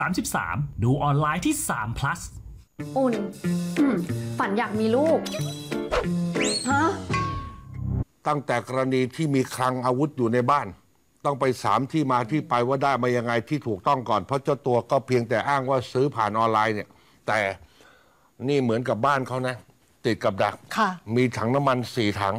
33ดูออนไลน์ที่3 plus อุ่นฝันอยากมีลูก ฮะตั้งแต่กรณีที่มีคลังอาวุธอยู่ในบ้าน ต้องไป3ที่มาที่ไปว่าได้มายังไงที่ถูกต้องก่อน เพราะเจ้าตัวก็เพียงแต่อ้างว่าซื้อผ่านออนไลน์เนี่ยแต่นี่เหมือนกับบ้านเขานะ ติดกับดักค่ะมีถังน้ำมัน4 ถัง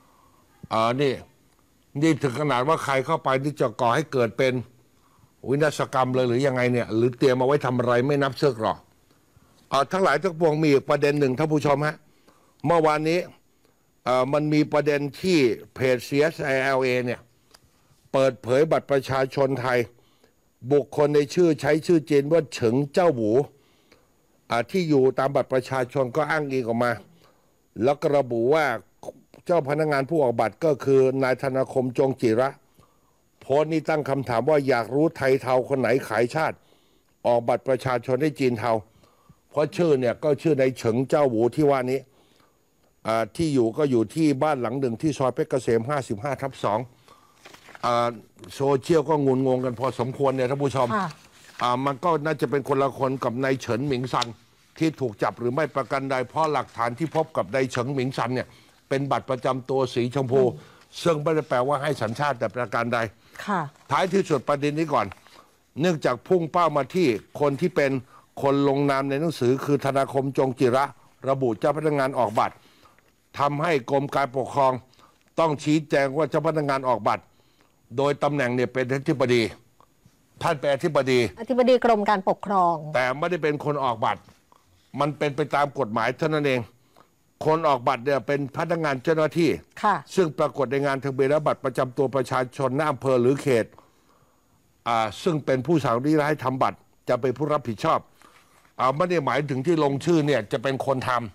นี่ถึงขนาดว่าใครเข้าไปที่จะก่อให้เกิดเป็นวินาศกรรมเลยหรือยังไงเนี่ยหรือเตรียมเอาไว้ทำอะไรไม่นับเชือกหรอกทั้งหลายทั้งปวงมีอีกประเด็นหนึ่งท่านผู้ชมฮะเมื่อวานนี้มันมีประเด็นที่เพจ CSILA เนี่ยเปิดเผยบัตรประชาชนไทยบุคคลในชื่อใช้ชื่อจีนว่าเฉิงเจ้าหวูที่อยู่ตามบัตรประชาชนก็อ้างอิงออกมาแล้วก็ระบุว่าเจ้าพนักงานผู้ออกบัตรก็คือนายธนาคมจงจิระโพสต์นี้ตั้งคำถามว่าอยากรู้ไทยเทาคนไหนขายชาติออกบัตรประชาชนให้จีนเทาเพราะชื่อเนี่ยก็ชื่อในเฉิงเจ้าหวูที่ว่านี้ที่อยู่ก็อยู่ที่บ้านหลังหนึ่งที่ซอยเพชรเกษม 55/2โซเชียลก็งุนงงกันพอสมควรเนี่ยท่านผู้ชมมันก็น่าจะเป็นคนละคนกับนายเฉินหมิงซันที่ถูกจับหรือไม่ประกันใดเพราะหลักฐานที่พบกับนายเฉินหมิงซันเนี่ยเป็นบัตรประจำตัวสีชมพูซึ่งไม่ได้แปลว่าให้สัญชาติแต่ประการใดท้ายที่สุดประเด็นนี้ก่อน เนื่องจากพุ่งเป้ามาที่คนที่เป็นคนลงนามในหนังสือคือธนาคมจงจิระระบุเจ้าพนักงานออกบัตรทำให้กรมการปกครองต้องชี้แจงว่าเจ้าพนักงานออกบัตรโดยตำแหน่งเนี่ยเป็นอธิบดีท่านเป็นอธิบดีกรมการปกครองแต่ไม่ได้เป็นคนออกบัตรมันเป็นไปตามกฎหมายเท่านั้นเองคนออกบัตรเนี่ยเป็นพนักงานเจ้าหน้าที่ซึ่งปรากฏในงานทะเบียนและบัตรประจำตัวประชาชนหน้าอำเภอหรือเขตซึ่งเป็นผู้สั่งที่ให้ทำบัตรจะเป็นผู้รับผิดชอบไม่ได้หมายถึงที่ลงชื่อเนี่ยจะเป็นคนท